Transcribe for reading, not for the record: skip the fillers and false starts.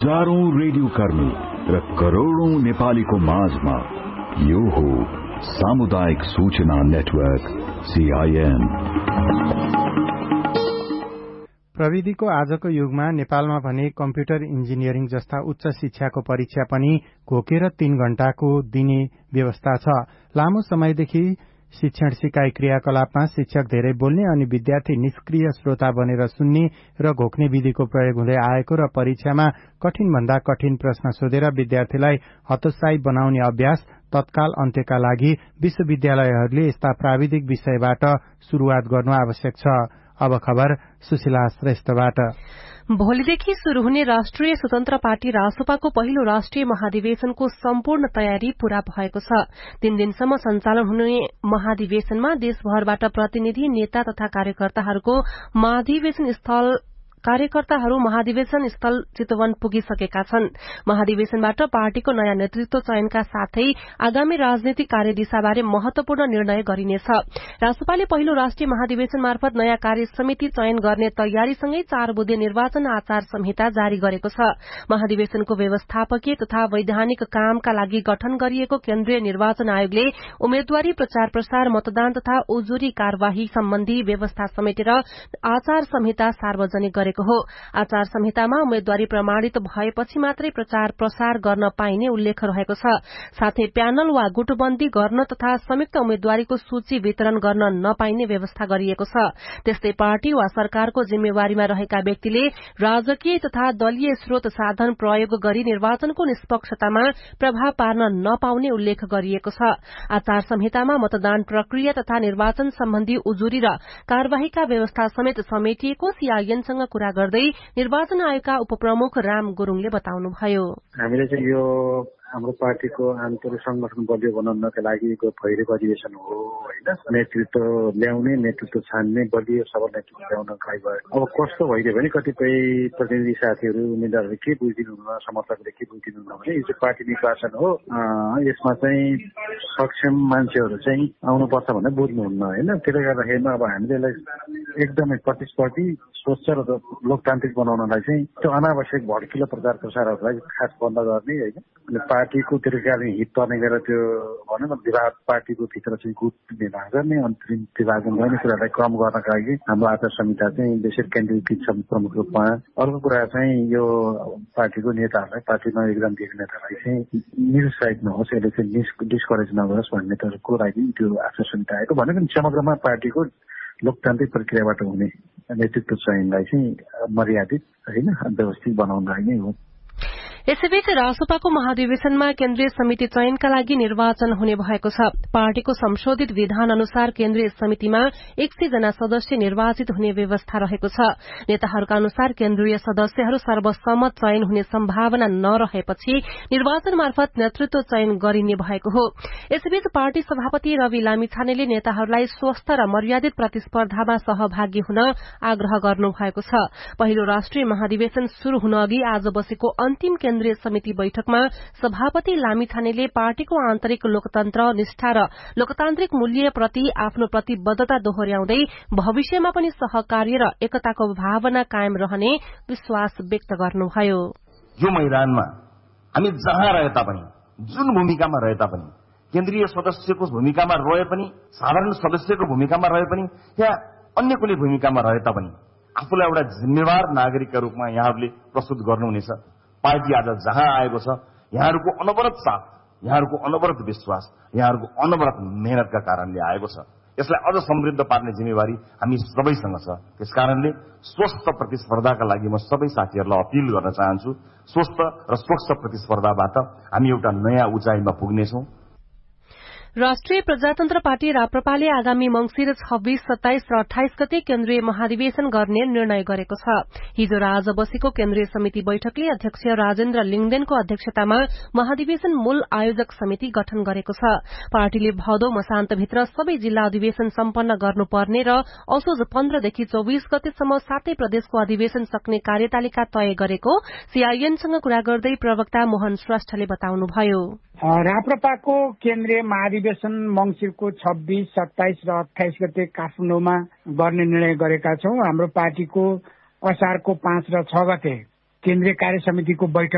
हजारौं रेडियो कर्मी र करोडौं नेपालीको माझमा यो हो सामुदायिक सूचना नेटवर्क CIN। प्रविधिको आजको युगमा नेपालमा भने कम्प्युटर इन्जिनियरिङ जस्ता उच्च शिक्षाको परीक्षा पनि घोकेर 3 घण्टाको दिने व्यवस्था छ। लामो समयदेखि शिक्षण सिकाइ क्रियाकलापमा शिक्षक धेरै बोल्ने अनि विद्यार्थी निष्क्रिय श्रोता बनेर सुन्ने र घोक्ने विधिको प्रयोग हुँदै आएको र परीक्षामा कठिन भन्दा कठिन प्रश्न सोधेर विद्यार्थीलाई हतोत्साही बनाउने अभ्यास तत्काल अन्त्यका लागि विश्वविद्यालयहरूले यस्ता प्राविधिक विषयबाट शुरूआत गर्नु आवश्यक छ। अब खबर सुशीला श्रेष्ठबाट। भोलिदेखि शुरू हुने राष्ट्रिय स्वतन्त्र पार्टी रासोपाको पहिलो राष्ट्रिय महाधिवेशनको सम्पूर्ण तयारी पूरा भएको छ। 3 दिनसम्म सञ्चालन हुने महाधिवेशनमा देशभरबाट प्रतिनिधि, नेता तथा कार्यकर्ताहरू महाधिवेशन स्थल चितवन पुगिसकेका छन्। महाधिवेशनबाट पार्टीको नयाँ नेतृत्व चयनका साथै आगामी राजनीतिक कार्यदिशाबारे महत्वपूर्ण निर्णय गरिनेछ। रासोपाले पहिलो राष्ट्रिय महाधिवेशन मार्फत नयाँ कार्य समिति चयन गर्ने तयारीसँगै 4 बुँदे निर्वाचन आचार संहिता जारी गरेको छ। महाधिवेशनको व्यवस्थापकीय तथा वैधानिक कामका लागि गठन गरिएको केन्द्रीय निर्वाचन आयोगले उम्मेद्वारी प्रचार प्रसार, मतदान तथा उजुरी कार्यवाही सम्बन्धी व्यवस्था समेटेर आचार संहिता सार्वजनिक गरेको हो। आचार संहितामा उम्मेद्वारी प्रमाणित भएपछि मात्रै प्रचार प्रसार गर्न पाइने उल्लेख रहेको छ। साथै प्यानल वा गुटबन्दी गर्न तथा संयुक्त उम्मेद्वारीको सूची वितरण गर्न नपाइने व्यवस्था गरिएको छ। त्यस्तै पार्टी वा सरकारको जिम्मेवारीमा रहेका व्यक्तिले राजकीय तथा दलीय स्रोत साधन प्रयोग गरी निर्वाचनको निष्पक्षतामा प्रभाव पार्न नपाउने उल्लेख गरिएको छ। आचार संहितामा मतदान प्रक्रिया तथा निर्वाचन सम्बन्धी उजुरी र कार्यवाहीका व्यवस्था समेत समेटिएको CIN-सँग कुरा गर्दै निर्वाचन आयोगका उपप्रमुख राम गुरुङले बताउनुभयो। हामीले चाहिँ यो हाम्रो पार्टीको आन्तरिक संगठन बलियो बनाउनका लागि पहिलो अधिवेशन हो होइन। नेतृत्व ल्याउने, नेतृत्व छान्ने, बलियो सबल नेतृत्व ल्याउनका लागि अब कस्तो भइदियो भने कतिपय प्रतिनिधि साथीहरू, उम्मेद्वारहरूले के बुझिदिनुहुन्न, समर्थकले के बुझिदिनुहुन्न भने यो चाहिँ पार्टी निर्वाचन हो, यसमा चाहिँ सक्षम मान्छेहरू चाहिँ आउनुपर्छ भनेर बुझ्नुहुन्न होइन। त्यसले गर्दाखेरि अब हामीले यसलाई एकदमै प्रतिस्पर्धी, स्वच्छ र लोकतान्त्रिक बनाउनलाई चाहिँ त्यो अनावश्यक भड्किलो प्रचार प्रसारहरूलाई खास बन्द गर्ने होइन। पार्टीको दीर्घकालीन हित पर्ने गरेर त्यो भनौँ न विभाग, पार्टीको भित्र चाहिँ गुट विभाग गर्ने, अन्तरिम विभाजन गर्ने कुरालाई कम गर्नका लागि हाम्रो आचार संहिता चाहिँ बेसी केन्द्रीकृत छ प्रमुख रूपमा। अर्को कुरा चाहिँ यो पार्टीको नेताहरूलाई, पार्टीमा योगदान दिएको नेतालाई चाहिँ निरुत्साहित नहोस्, यसले चाहिँ डिस्करेज नगरोस् भन्ने तहको लागि त्यो आचार संहिता आएको। भनेको समग्रमा पार्टीको लोकतान्त्रिक प्रक्रियाबाट हुने नेतृत्व चयनलाई चाहिँ मर्यादित होइन व्यवस्थित बनाउनलाई नै हो। यसैबीच रासोपाको महाधिवेशनमा केन्द्रीय समिति चयनका लागि निर्वाचन हुने भएको छ। पार्टीको संशोधित विधान अनुसार केन्द्रीय समितिमा 100 जना सदस्य निर्वाचित हुने व्यवस्था रहेको छ। नेताहरूका अनुसार केन्द्रीय सदस्यहरू सर्वसम्मत चयन हुने सम्भावना नरहेपछि निर्वाचन मार्फत नेतृत्व चयन गरिने भएको हो। यसैबीच पार्टी सभापति रवि लामिछानेले नेताहरूलाई स्वस्थ र मर्यादित प्रतिस्पर्धामा सहभागी हुन आग्रह गर्नु भएको छ। पहिलो राष्ट्रिय महाधिवेशन शुरू हुन अघि आज बसेको अन्तिम केन्द्रीय समिति बैठकमा सभापति लामिछानेले पार्टीको आन्तरिक लोकतन्त्र, निष्ठा र लोकतान्त्रिक मूल्यप्रति आफ्नो प्रतिबद्धता दोहोर्याउँदै भविष्यमा पनि सहकार्य र एकताको भावना कायम रहने विश्वास व्यक्त गर्नुभयो। यो मैदानमा हामी जहाँ रहे तापनि, जुन भूमिकामा रहे तापनि, केन्द्रीय सदस्यको भूमिकामा रहे पनि, साधारण सदस्यको भूमिकामा रहे पनि या अन्य कुनै भूमिकामा रहे तापनि आफूलाई एउटा जिम्मेवार नागरिकका रूपमा यहाँहरूले प्रस्तुत गर्नुहुनेछ। पार्टी आज जहाँ आएको छ, यहाँहरूको अनवरत साथ, यहाँहरूको अनवरत विश्वास, यहाँहरूको अनवरत मेहनतका कारणले आएको छ। यसलाई अझ समृद्ध पार्ने जिम्मेवारी हामी सबैसँग छ। त्यसकारणले स्वस्थ प्रतिस्पर्धाका लागि म सबै साथीहरूलाई अपील गर्न चाहन्छु। स्वस्थ र स्वच्छ प्रतिस्पर्धाबाट हामी एउटा नयाँ उचाइमा पुग्नेछौँ। राष्ट्रिय प्रजातन्त्र पार्टी राप्रपाले आगामी मंसिर 26, 27 र 28 गते केन्द्रीय महाधिवेशन गर्ने निर्णय गरेको छ। हिजो र आज बसेको केन्द्रीय समिति बैठकले अध्यक्ष राजेन्द्र लिङदेनको अध्यक्षतामा महाधिवेशन मूल आयोजक समिति गठन गरेको छ। पार्टीले भदौ मसान्तभित्र सबै जिल्ला अधिवेशन सम्पन्न गर्नुपर्ने र असोज 15 देखि 24 गतेसम्म 7 प्रदेशको अधिवेशन सक्ने कार्यतालिका तय गरेको CIN-सँग कुरा गर्दै प्रवक्ता मोहन श्रेष्ठले बताउनुभयो। राप्रपाको केन्द्रीय महाधिवेशन मंसिरको 26, 27 र 28 गते काठमाडौँमा गर्ने निर्णय गरेका छौं। हाम्रो पार्टीको असारको 5 र 6 गते केन्द्रीय कार्य समितिको बैठक